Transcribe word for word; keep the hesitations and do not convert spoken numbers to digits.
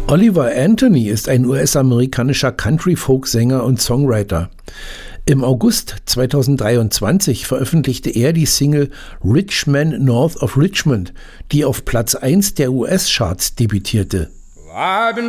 Oliver Anthony ist ein U S-amerikanischer Country-Folk-Sänger und Songwriter. Im August zweitausenddreiundzwanzig veröffentlichte er die Single Rich Man North of Richmond, die auf Platz eins der U S-Charts debütierte. I've been